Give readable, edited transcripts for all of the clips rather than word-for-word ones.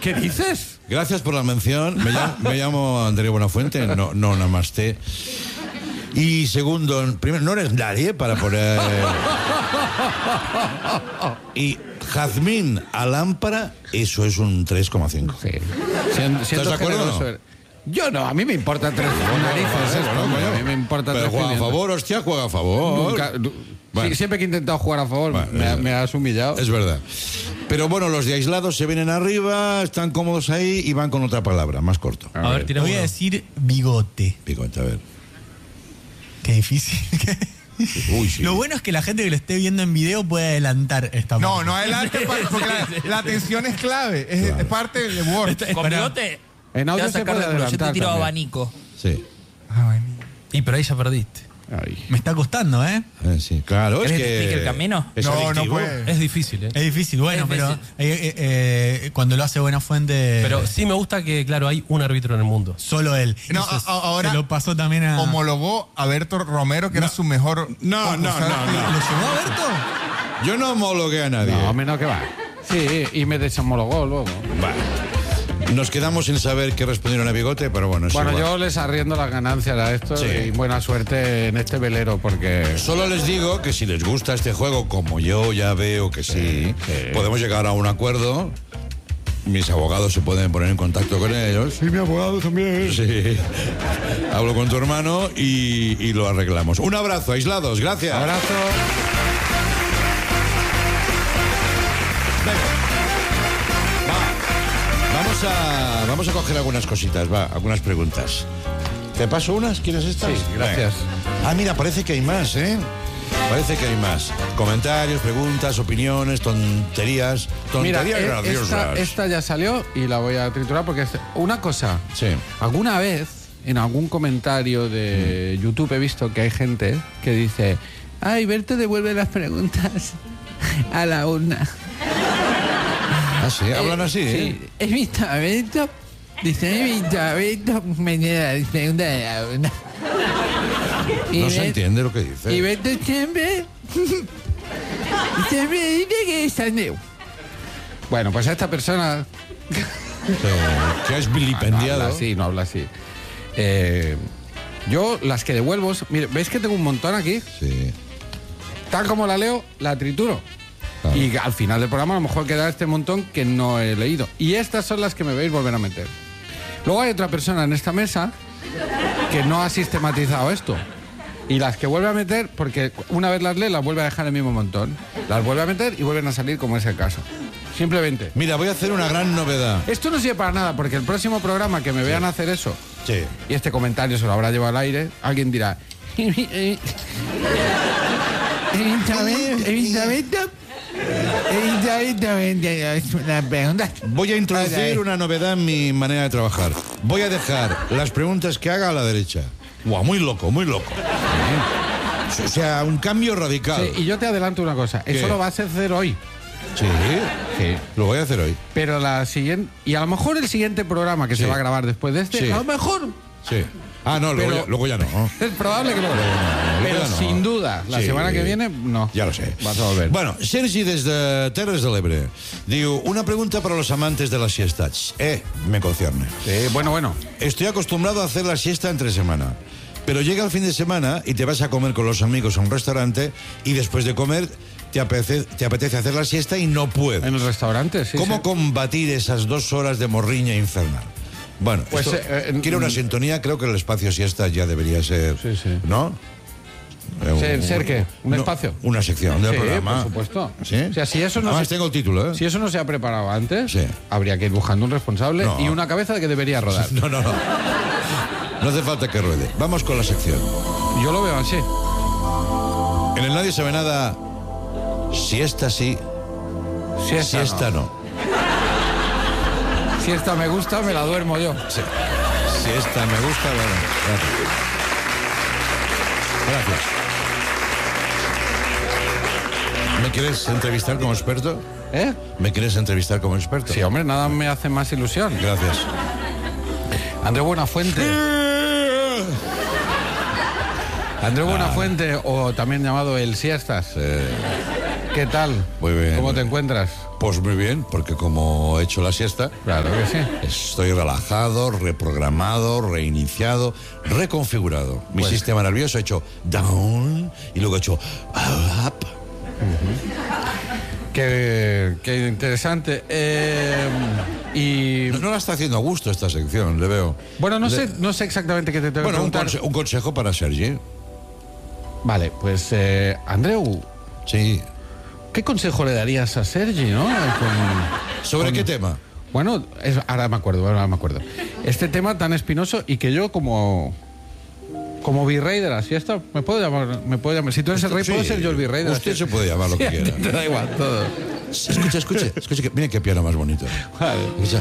¿Qué dices? Gracias por la mención. Me llamo Andrés Buenafuente, no Namaste. Y segundo, primero, no eres nadie para poner... Y Jazmín Alámpara, eso es un 3,5. Sí. ¿Estás de acuerdo o no? Yo no, a mí me importa tres narices. A mí me importa pero tres juega a pimientos. favor, hostia, juega a favor. Nunca, Bueno. sí, siempre que he intentado jugar a favor Bueno, me has humillado. Es verdad. Pero bueno, los de aislados se vienen arriba, están cómodos ahí y van con otra palabra, más corto. A ver, te voy a decir bigote. Bigote, a ver. Qué difícil. Uy, sí. Lo bueno es que la gente que lo esté viendo en video puede adelantar esta No, parte. no adelante, porque la atención es clave. Es parte del Word. Con bigote En te audio vas a se sacar puede de culo. Yo te adelantar tiro también. abanico. Sí. Y pero ahí ya perdiste. Ay. Me está costando, ¿eh? Sí, claro, es ¿Querés que... que te explique el camino? Es No, no adictivo. puede. Es difícil, ¿eh? Es difícil, bueno, Es pero difícil. cuando lo hace Buenafuente... Pero sí me gusta que, claro, hay un árbitro en el mundo. Solo él. No, Entonces, ahora se lo pasó también a... homologó a Berto Romero, que era su mejor... No. ¿Lo llevó a Berto? Yo no homologué a nadie. No, menos que va. Sí, y me deshomologó luego. Vale. Nos quedamos sin saber qué respondieron a Bigote, pero bueno, es Bueno, igual. yo les arriendo las ganancias a esto Sí. y buena suerte en este velero porque... Solo les digo que si les gusta este juego, como yo ya veo que sí, podemos llegar a un acuerdo. Mis abogados se pueden poner en contacto con ellos. Sí, mi abogado también. Sí. Hablo con tu hermano y lo arreglamos. Un abrazo, aislados. Gracias. Abrazo. Vamos a coger algunas cositas, algunas preguntas. ¿Te paso unas? ¿Quieres estas? Sí, gracias. Venga. Mira, parece que hay más, ¿eh? Parece que hay más. Comentarios, preguntas, opiniones, tonterías. Mira, Tonterías graciosas. esta ya salió y la voy a triturar porque una cosa. Sí. Alguna vez en algún comentario de YouTube he visto que hay gente que dice: ay, Berto devuelve las preguntas a la urna. Ah, sí, hablan así, ¿eh? Sí, he visto a Berto. Dice, he visto a Berto me da las preguntas a la urna. No se entiende lo que dice. Y Berto siempre dice que es Andreu. Bueno, pues a esta persona Que es no vilipendiado. habla así. Yo las que devuelvo, mire, ¿veis que tengo un montón aquí? Sí. Tal como la leo, la trituro. Claro. Y al final del programa a lo mejor queda este montón que no he leído. Y estas son las que me veis volver a meter. Luego hay otra persona en esta mesa que no ha sistematizado esto. Y las que vuelve a meter, porque una vez las lee, las vuelve a dejar en el mismo montón. Las vuelve a meter y vuelven a salir como es el caso. Simplemente. Mira, voy a hacer una gran novedad. Esto no sirve para nada, porque el próximo programa que me vean hacer eso, Sí. y este comentario se lo habrá llevado al aire, alguien dirá... Voy a introducir una novedad en mi manera de trabajar. Voy a dejar las preguntas que haga a la derecha. Guau, muy loco, muy loco. O sea, un cambio radical. Sí, y yo te adelanto una cosa, ¿Qué? eso lo vas a hacer hoy. Sí, lo voy a hacer hoy. Pero la siguiente, y a lo mejor el siguiente programa que Sí. se va a grabar después de este, Sí. a lo mejor Sí. Ah, no, luego, Pero- luego ya no. es probable que lo pero ya no. sin duda, la Sí. semana que viene, no. Ja lo sé. Vas a volver. Bueno, Sergi des de Terres de l'Ebre diu, una pregunta para los amantes de las siestas. Me concierne. Bueno. Estoy acostumbrado a hacer la siesta entre semana, pero llega el fin de semana y te vas a comer con los amigos a un restaurante y después de comer te apetece hacer la siesta y no puedes. En el restaurante, sí. ¿Cmo sí. combatir esas 2 horas de morriña infernal? Bueno, Pues, esto quiere una sintonía, creo que el espacio siesta ya debería ser, Sí, sí. ¿no? ¿Ser qué? ¿Un no, espacio? Una sección del Sí, programa. por supuesto. ¿Sí? O sea, si eso no Además se- tengo el título, ¿eh? Si eso no se ha preparado antes, Sí. habría que ir buscando un responsable No. y una cabeza de que debería rodar. No. No hace falta que ruede. Vamos con la sección. Yo lo veo así. En el Nadie Sabe Nada, siesta sí, siesta no. Si esta me gusta, me la duermo yo. Sí. Siesta me gusta, bueno, gracias. ¿Me quieres entrevistar como experto? ¿Eh? ¿Me quieres entrevistar como experto? Sí, hombre, nada me hace más ilusión. Gracias. Andrés Buenafuente. Andrés Buenafuente, o también llamado El Siestas. ¿Qué tal? Muy bien. ¿Cómo te encuentras? Pues muy bien, porque como he hecho la siesta, Claro que sí. estoy relajado, reprogramado, reiniciado, reconfigurado. Mi Pues- sistema nervioso ha hecho down y luego ha hecho up. Qué interesante. Y No la está haciendo a gusto esta sección, le veo. bueno, no sé exactamente qué te tengo que Bueno, preguntar. un consejo para Sergi. Vale, pues Andreu, Sí. ¿qué consejo le darías a Sergi, no? ¿Sobre qué tema? Bueno, ahora me acuerdo. Este tema tan espinoso y que yo como virrey de la siesta, me puedo llamar. Si tú eres el rey, Sí, puedo ser yo el virrey de la usted siesta. se puede llamar lo que Sí, a ti quiera. te da igual todo. Escucha, mira qué piano más bonito. Vale. Escucha.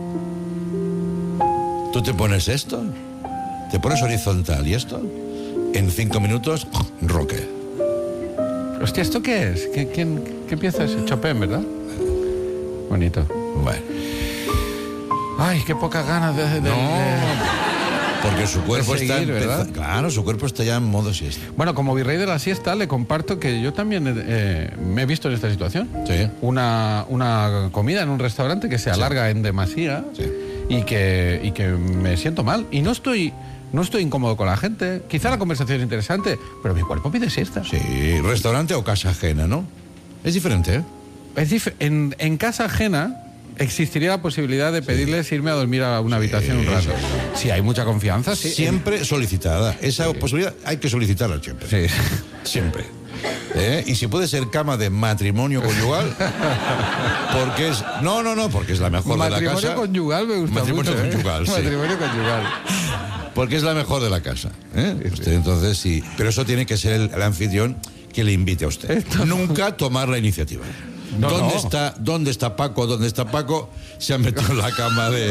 Tú te pones esto, te pones horizontal y esto, en 5 minutos, roque. Hostia, ¿esto qué es? ¿Qué pieza es? Chopin, ¿verdad? Bonito. Bueno, Ay, qué pocas ganas de... porque su cuerpo de seguir, está ¿verdad? Claro, su cuerpo está ya en modo siesta. Bueno, como virrey de la siesta, le comparto que yo también me he visto en esta situación. Sí. Una comida en un restaurante que se alarga en demasía Sí. y que me siento mal. Y no estoy incómodo con la gente. Quizá la conversación es interesante, pero mi cuerpo pide siesta. Sí, restaurante o casa ajena, ¿no? Es diferente, ¿eh? En casa ajena existiría la posibilidad de pedirles irme a dormir a una habitación un rato. Si hay mucha confianza, sí. Siempre solicitada. Esa posibilidad hay que solicitarla siempre. Sí. Siempre. Y si puede ser cama de matrimonio conyugal, porque es... No, porque es la mejor de la Matrimonio casa. conyugal me gusta Matrimonio mucho. conyugal, sí. Matrimonio conyugal. Porque es la mejor de la casa. Usted entonces sí. Pero eso tiene que ser el anfitrión que le invite a usted. Nunca tomar la iniciativa. No, ¿Dónde está Paco? ¿Dónde está Paco? Se ha metido en la cama de...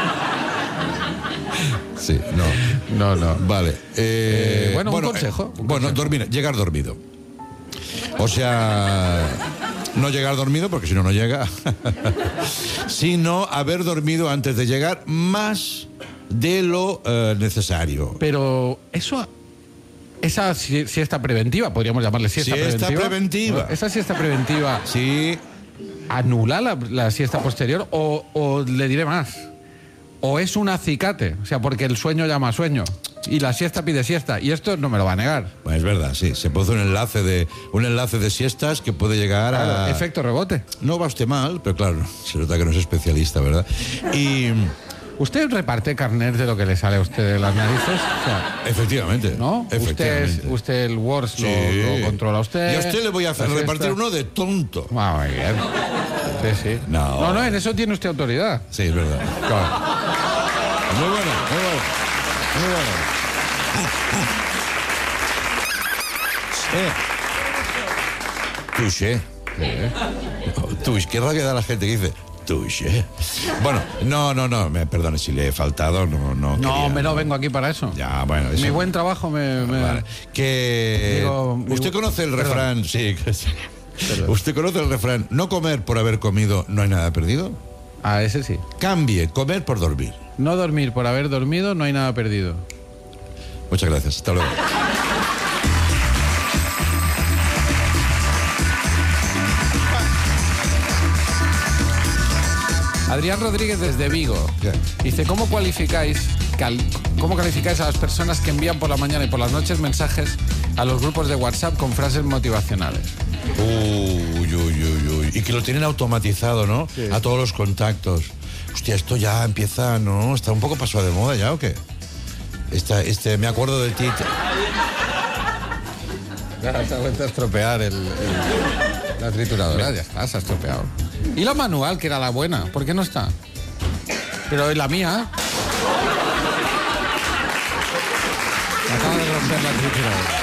Sí, no. No. Vale. Bueno, un consejo. Llegar dormido. O sea, no llegar dormido, porque si no, no llega. Sino haber dormido antes de llegar más de lo necesario. Pero esa siesta preventiva, podríamos llamarle siesta preventiva. Esa siesta preventiva Sí, anula la siesta posterior o le diré más. O es un acicate, o sea, porque el sueño llama a sueño y la siesta pide siesta y esto no me lo va a negar. pues es verdad, sí. Se produce un enlace de siestas que puede llegar a... Efecto rebote. No va usted mal, pero claro, se nota que no es especialista, ¿verdad? Y ¿Usted reparte carnet de lo que le sale a usted de las narices? O sea, efectivamente, ¿no? efectivamente. Usted el Wars Sí. lo controla usted. Y a usted le voy a hacer la repartir siesta. uno de tonto. Ah, muy bien. Sí. No. No, en eso tiene usted autoridad. Sí, es verdad. Claro. Muy bueno. Touché. Touché. Qué rabia da la gente que dice touché. Bueno, no. Me perdone si le he faltado. No, No, me no vengo aquí para eso. Ya, bueno. Eso... Mi buen trabajo me... Vale. Que... ¿Usted conoce el refrán? Sí. ¿Usted conoce el refrán? No comer por haber comido, no hay nada perdido. Ah, ese sí. Cambie, comer por dormir. No dormir por haber dormido, no hay nada perdido. Muchas gracias. Hasta luego. Adrián Rodríguez desde Vigo dice, ¿cómo calificáis a las personas que envían por la mañana y por las noches mensajes a los grupos de WhatsApp con frases motivacionales? Uy. Y que lo tienen automatizado, ¿no? Sí. A todos los contactos. Hostia, esto ya empieza, ¿no? Está un poco pasado de moda ya, ¿o qué? Me acuerdo del Twitter. Ya se ha vuelto a estropear la trituradora, ya está, se ha estropeado. ¿Y la manual, que era la buena? ¿Por qué no está? Pero la mía... Me acaba de romper la trituradora.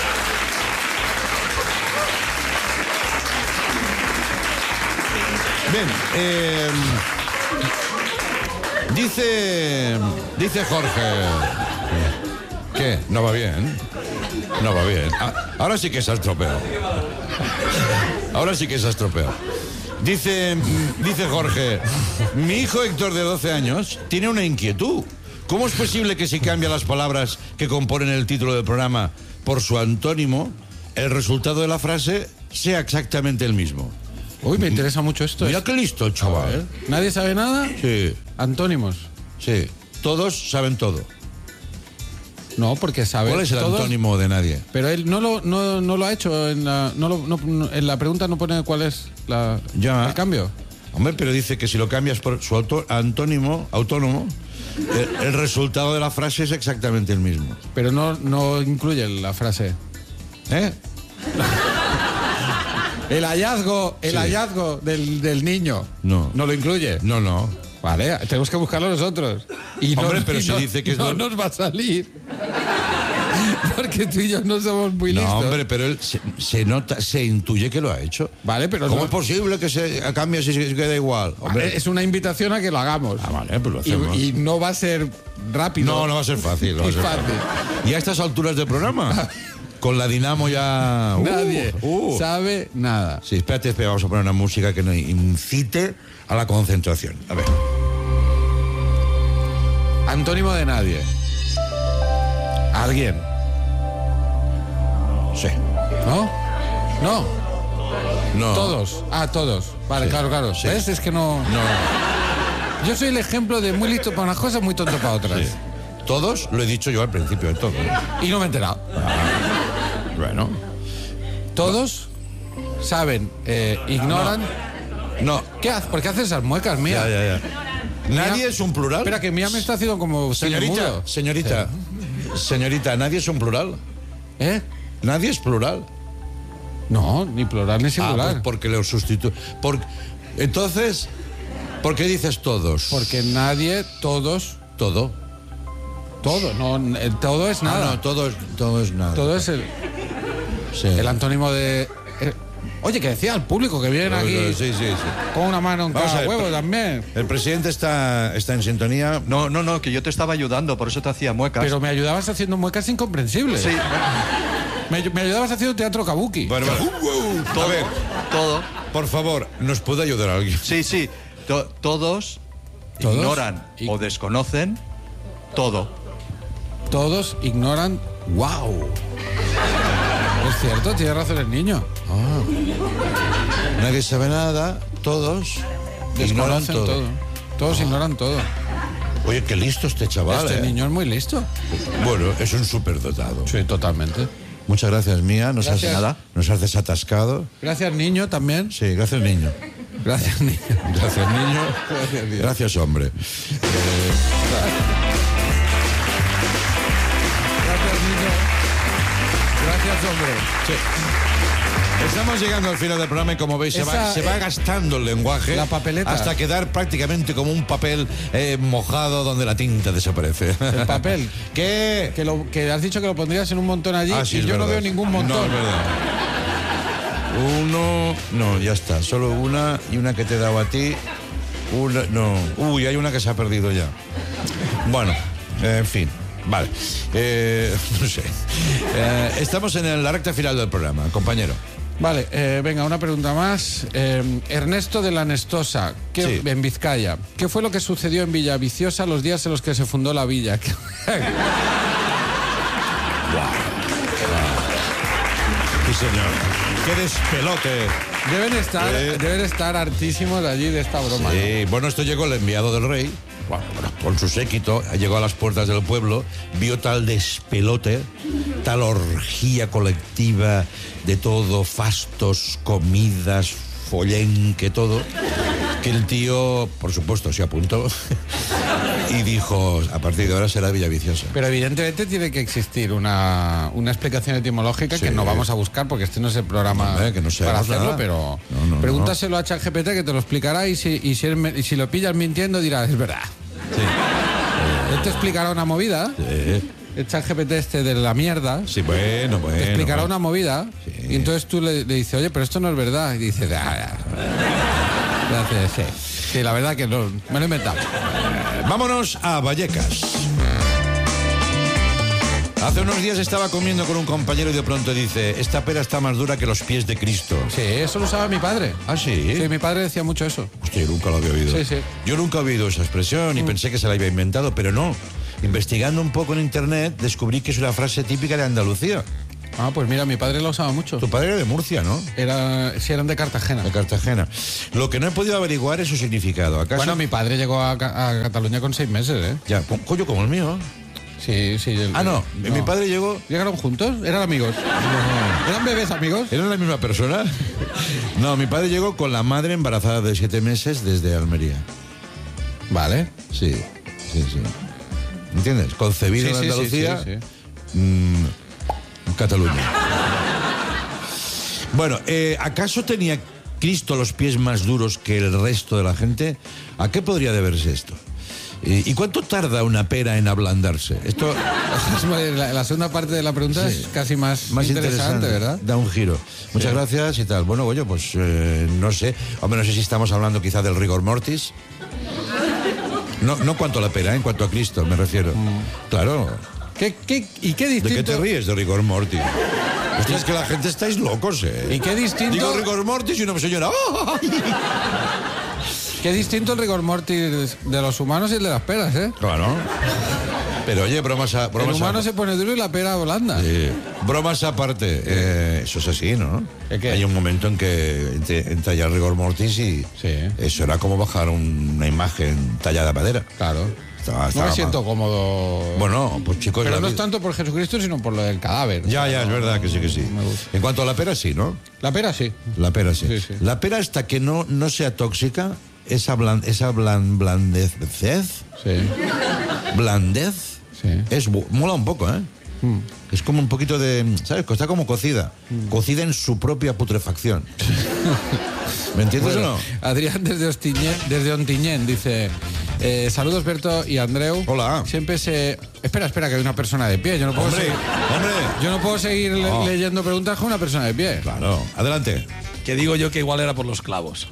Bien, dice Jorge. ¿Qué? ¿No va bien? No va bien. Ahora sí que se ha estropeado. Ahora sí que se ha estropeado. Dice Jorge, mi hijo Héctor de 12 años tiene una inquietud. ¿Cómo es posible que si cambia las palabras que componen el título del programa por su antónimo, el resultado de la frase sea exactamente el mismo? Uy, me interesa mucho esto. Mira qué listo el chaval. ¿Nadie sabe nada? Sí, Antónimos. sí. Todos saben todo. No, porque sabe. ¿Cuál es el todos, antónimo de nadie? Pero él no lo ha hecho. En en la pregunta no pone cuál es Ya. el cambio. Hombre, pero dice que si lo cambias por su autónomo, el resultado de la frase es exactamente el mismo. Pero no incluye la frase. ¿Eh? El hallazgo del niño. No. ¿No lo incluye? No. Vale, tenemos que buscarlo nosotros. Y Hombre, pero se dice que es no nos va a salir. Porque tú y yo no somos muy listos. No, hombre, pero él se nota, se intuye que lo ha hecho. Vale, pero ¿Cómo no- es posible que se cambie si se queda igual? Hombre, Es una invitación a que lo hagamos. vale, pues lo hacemos. Y no va a ser rápido. No va a ser fácil. No va a Ni ser fácil. Y a estas alturas del programa, con la Dinamo ya... Nadie sabe nada. Sí, espérate, vamos a poner una música que nos incite a la concentración. A ver. Antónimo de nadie. Alguien. Sí. ¿No? No. No. Todos. Ah, todos. Vale, Sí. claro. Sí. ¿Ves? Es que no. Yo soy el ejemplo de muy listo para unas cosas, muy tonto para otras. Sí. Todos, lo he dicho yo al principio de todo. Y no me he enterado. Bueno. Todos saben, ignoran. No. ¿Qué haces? ¿Por qué haces esas muecas, Mía? Ya. ¿Nadie es un plural? Espera, que Mía me está haciendo como Señorita, ¿nadie es un plural? ¿Eh? ¿Nadie es plural? No, ni plural ni Ah, singular. pues porque lo sustituye. Entonces, ¿por qué dices todos? Porque nadie, todos, Todo. todo. No, el todo es nada. No, todo es nada. Todo es el Sí. antónimo de. Oye, que decía al público que viene aquí Sí. con una mano en Vamos a cada ver, huevo también. El presidente está en sintonía. No, que yo te estaba ayudando, por eso te hacía muecas. Pero me ayudabas haciendo muecas incomprensibles. Sí, Me ayudabas haciendo teatro kabuki. Bueno, a ver, todo. por favor, ¿nos puede ayudar alguien? Sí. Todos ¿Todos? ignoran Y- o desconocen todo. Todos ignoran. ¡Wow! Es cierto, tiene razón el niño. Nadie sabe nada, todos ignoran Desconocen todo. Todos ignoran todo. Oye, qué listo este chaval, Este niño es muy listo. Bueno, es un superdotado. Sí, totalmente. Muchas gracias, Mía. Gracias. Nos has desatascado. Gracias, niño, también. Sí, gracias, niño. Gracias, niño. Gracias, niño. Gracias, Dios. Gracias, hombre. Gracias, niño. Gracias, hombre. Estamos llegando al final del programa y como veis se va gastando el lenguaje La papeleta. hasta quedar prácticamente como un papel mojado donde la tinta desaparece. El papel. ¿Qué? Que has dicho que lo pondrías en un montón allí Ah, sí, y es yo no verdad. veo ningún montón. No, es verdad. Uno, no, ya está, solo una y una que te he dado a ti. Una, no, uy, hay una que se ha perdido ya. Bueno, en fin. Vale, no sé. Estamos en la recta final del programa, compañero. Vale, venga, una pregunta más. Ernesto de la Nestosa, Sí. en Vizcaya. ¿Qué fue lo que sucedió en Villaviciosa los días en los que se fundó la villa? Sí, señor. ¡Qué despelote! Deben estar hartísimos allí de esta broma. ¿no? Sí, bueno, esto llegó el enviado del rey, bueno, con su séquito, llegó a las puertas del pueblo, vio tal despelote, tal orgía colectiva de todo, fastos, comidas, follenque, todo, que el tío, por supuesto, se apuntó y dijo, a partir de ahora será Villaviciosa. Pero evidentemente tiene que existir una explicación etimológica Sí. que no vamos a buscar porque este no es el programa Hombre, que no para sabemos hacerlo, nada. pero No. pregúntaselo a ChatGPT que te lo explicará y si lo pillas mintiendo dirás, es verdad. Él te explicará una movida, el ChatGPT este de la mierda, Sí, bueno. te explicará bueno. una movida Sí. y entonces tú le dices, oye, pero esto no es verdad. Y dice, gracias, sí, la verdad que no, me lo he inventado. Vámonos a Vallecas. Hace unos días estaba comiendo con un compañero y de pronto dice, esta pera está más dura que los pies de Cristo. Sí, eso lo usaba mi padre. ¿Ah, sí? Sí, mi padre decía mucho eso. Hostia, yo nunca lo había oído. Sí. Yo nunca había oído esa expresión y pensé que se la había inventado, pero no. Investigando un poco en internet, descubrí que es una frase típica de Andalucía. Ah, pues mira, mi padre lo usaba mucho. Tu padre era de Murcia, ¿no? Sí, eran de Cartagena. De Cartagena. Lo que no he podido averiguar es su significado. ¿Acaso? Bueno, mi padre llegó a Cataluña con 6 meses, ¿eh? Ya, coño, como el mío. Sí. No. Mi padre llegó... ¿Llegaron juntos? ¿Eran amigos? No. ¿Eran bebés amigos? ¿Eran la misma persona? No, mi padre llegó con la madre embarazada de 7 meses desde Almería. Vale. Sí. ¿Entiendes? Concebido en Andalucía, en Cataluña. Bueno, ¿acaso tenía Cristo los pies más duros que el resto de la gente? ¿A qué podría deberse esto? ¿Y cuánto tarda una pera en ablandarse? Esto... La segunda parte de la pregunta es casi más interesante, ¿verdad? Da un giro. Muchas gracias y tal. Bueno, Goyo, pues no sé. Hombre, no sé si estamos hablando quizá del rigor mortis. No cuanto a la pera, en cuanto a Cristo me refiero. Claro. ¿Y qué distinto? ¿De qué te ríes de rigor mortis? Hostia, es que la gente estáis locos, ¿eh? ¿Y qué distinto? Digo rigor mortis y una señora... ¡Oh! Qué distinto el rigor mortis de los humanos y el de las peras, ¿eh? Claro. Pero oye, bromas el humano se pone duro y la pera blanda. Bromas aparte, eso es así, ¿no? ¿Qué? Hay un momento en que entra ya el rigor mortis y eso era como bajar una imagen tallada de madera. Claro. No me siento cómodo. Bueno, pues chicos... Pero no es tanto por Jesucristo, sino por lo del cadáver. Ya, es verdad que sí. En cuanto a la pera, sí, ¿no? La pera, sí. La pera, sí. Sí. La pera, hasta que no sea tóxica, esa blandez... Sí. Blandez... Sí. Mola un poco, ¿eh? Es como un poquito de... ¿Sabes? Está como cocida. Cocida en su propia putrefacción. ¿Me entiendes o no? Adrián desde Ontinyent dice... saludos Berto y Andreu. Hola. Siempre se... Espera, que hay una persona de pie. Yo no puedo Yo no puedo seguir leyendo preguntas con una persona de pie. Claro. Adelante. Que digo yo que igual era por los clavos.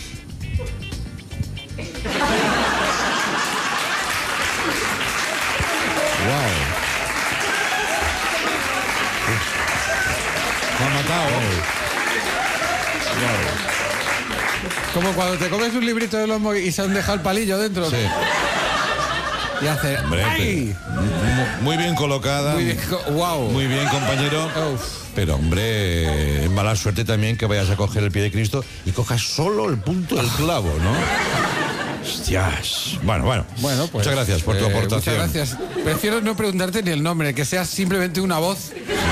Wow. Me ha matado. Como cuando te comes un librito de lomo y se han dejado el palillo dentro. Sí. Y hace... Hombre, ¡ay! Muy bien colocada. Muy bien, wow. Muy bien, compañero. Uf. Pero, hombre, es mala suerte también que vayas a coger el pie de Cristo y cojas solo el punto del clavo, ¿no? Hostias. Bueno, pues, muchas gracias por tu aportación. Muchas gracias. Prefiero no preguntarte ni el nombre, que sea simplemente una voz.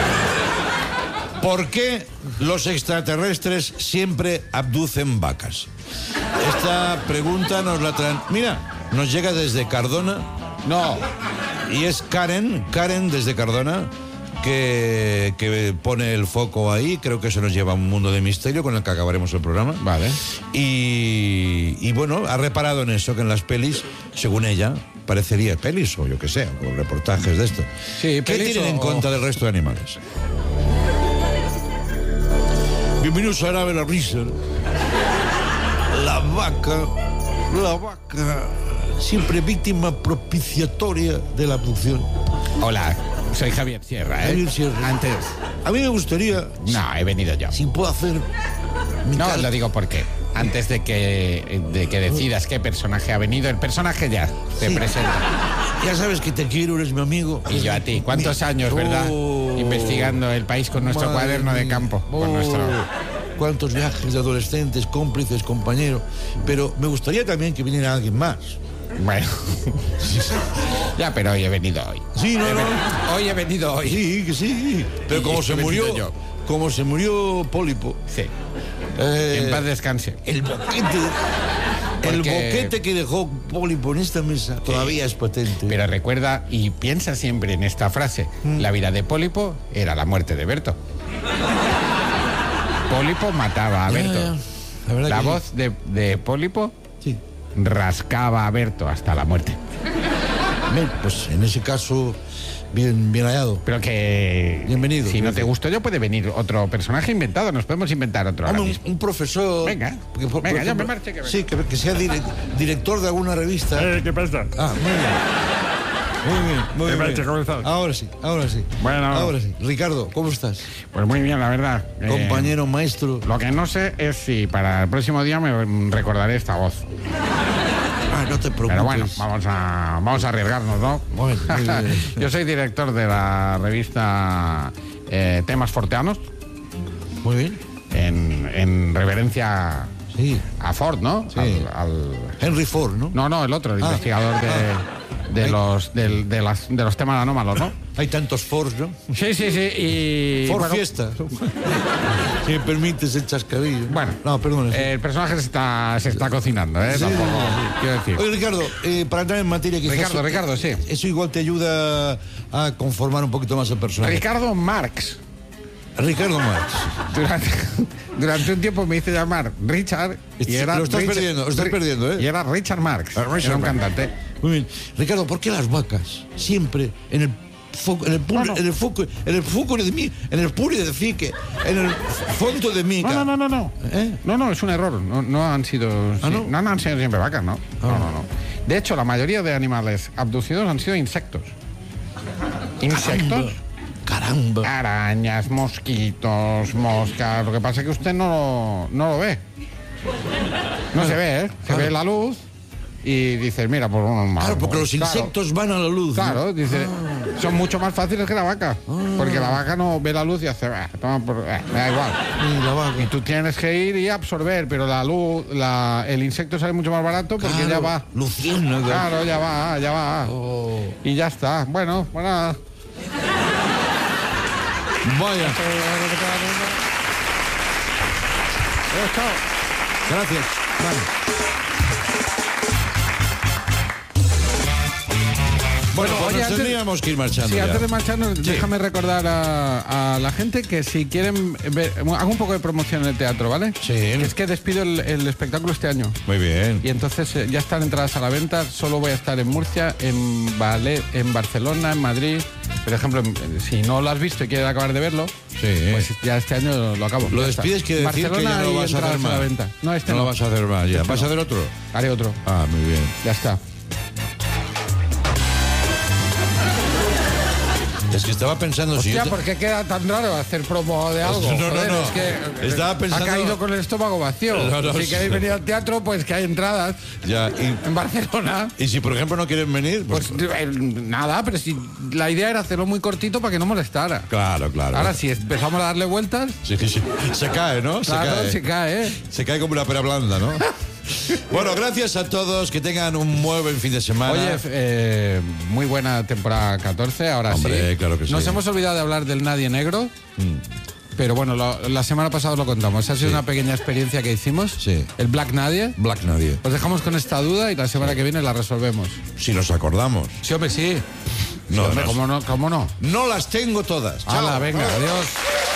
¿Por qué los extraterrestres siempre abducen vacas? Esta pregunta nos la traen... Mira, nos llega desde Cardona. No. Y es Karen desde Cardona, que pone el foco ahí. Creo que eso nos lleva a un mundo de misterio con el que acabaremos el programa. Vale. Y bueno, ha reparado en eso, que en las pelis, según ella, parecería pelis o yo qué sé, o reportajes de esto. Sí, ¿Qué tienen en contra del resto de animales? Bienvenidos a Árabe la risa. La vaca, siempre víctima propiciatoria de la abducción. Hola, soy Javier Sierra, ¿eh? Javier Sierra. Antes... A mí me gustaría... No, he venido yo. Si puedo hacer... No, lo digo porque antes de que decidas qué personaje ha venido, el personaje ya te presenta. Ya sabes que te quiero, eres mi amigo. Y yo a ti. ¿Cuántos años, verdad? Investigando el país con nuestro cuaderno de campo. Con nuestro... Cuántos viajes de adolescentes, cómplices, compañeros. Pero me gustaría también que viniera alguien más. Bueno. Ya, pero hoy he venido hoy. Sí, no. Hoy he venido hoy. Sí, que sí. Pero Y como he se venido murió... yo. Como se murió Pólipo. Sí. En paz descanse. El boquete. Porque- El boquete que dejó Pólipo en esta mesa todavía es patente. Pero recuerda y piensa siempre en esta frase. La vida de Pólipo era la muerte de Berto. Pólipo mataba a Berto. La voz de Pólipo Sí. rascaba a Berto hasta la muerte. Bien, pues en ese caso, bien hallado. Pero que... Bienvenido. Si no te gustó yo, puede venir otro personaje inventado. Nos podemos inventar otro ahora Hombre, mismo. un profesor. Venga, por venga, yo ejemplo, me marcho, que venga. Sí, que sea director de alguna revista. ¿Qué pasa? Ah, muy bien. ¿Cómo estás? Ahora sí. Bueno. Ahora sí. Ricardo, ¿cómo estás? Pues muy bien, la verdad. Compañero, maestro. Lo que no sé es si para el próximo día me recordaré esta voz. Ah, no te preocupes. Pero bueno, vamos a arriesgarnos, ¿no? Bueno, muy bien. Yo soy director de la revista temas forteanos Muy bien. en reverencia Sí. a Ford, ¿no? Sí. Al- Henry Ford, ¿no? No, el otro, el investigador de los temas anómalos, ¿no? Hay tantos Fords, ¿no? Sí, y... Ford bueno, Fiesta. Si me permites el chascarrillo. Bueno, No, perdón. el personaje se está cocinando, ¿eh? Tampoco, quiero decir. Oye, Ricardo, para entrar en materia quizás... Ricardo, sí. Eso igual te ayuda a conformar un poquito más el personaje. Ricardo Marx. Ricardo Marx. Durante un tiempo me hice llamar Richard y era Lo estás perdiendo, ¿eh? Y era Richard Marx. Richard Era un Marx. cantante. Muy bien. Ricardo, ¿por qué las vacas siempre en el foco, en el foco de mí, en el puri de fique, en el fondo de mí? No. ¿Eh? No, es un error. No han sido. ¿no? No han sido siempre vacas, ¿no? No. De hecho, la mayoría de animales abducidos han sido insectos. ¿Insectos? Caramba. Arañas, mosquitos, moscas. Lo que pasa es que usted no lo ve. No se ve, ¿eh? Se ve la luz y dices, mira, pues unos Claro, porque los insectos van a la luz. ¿no? Claro, dice, son mucho más fáciles que la vaca. Porque la vaca no ve la luz y hace, toma me da igual. Y la vaca. Y tú tienes que ir y absorber, pero la luz, el insecto sale mucho más barato porque Claro, ya va. luciérnaga. Claro, ya va. Y ya está. Bueno, nada. Vaya. Chao. Gracias. Bueno, pues oye, nos antes- tendríamos que ir marchando Sí, ya. antes de marcharnos, déjame recordar a la gente que si quieren ver, hago un poco de promoción en el teatro, ¿vale? Sí. Es que despido el espectáculo este año. Muy bien. Y entonces ya están entradas a la venta. Solo voy a estar en Murcia, en Barcelona, en Madrid. Por ejemplo, si no lo has visto y quieres acabar de verlo, Sí. pues ya este año lo acabo. Lo Ya está. despides quiere decir que Barcelona ya no lo y vas a hacer entradas más. la venta. No, este no no. lo vas a hacer más ya. Este ¿Vas a no. hacer otro? Haré otro. Ah, muy bien. Ya está. Es que estaba pensando si Hostia, yo te- ¿por qué queda tan raro hacer promo de algo? No. Es que Estaba pensando- ha caído con el estómago vacío. No, Si sí. queréis venir al teatro, pues que hay entradas ya en Barcelona. y si por ejemplo no quieren venir, pues, Pues nada, pero si la idea era hacerlo muy cortito para que no molestara. claro. Ahora, si empezamos a darle vueltas, Sí. Se cae, ¿no? claro, se cae, ¿eh? Se cae como una pera blanda, ¿no? Bueno, gracias a todos, que tengan un muy buen fin de semana. Oye, muy buena temporada 14, ahora Hombre, sí. claro que sí. Nos hemos olvidado de hablar del Nadie Negro, pero bueno, la semana pasada lo contamos. Ha sido una pequeña experiencia que hicimos. Sí. El Black Nadie. Black nadie. Os dejamos con esta duda y la semana que viene la resolvemos. Si nos acordamos. Sí, hombre, sí. No, Sí, hombre, no. ¿cómo no? No las tengo todas. Chao. Hala, venga, adiós.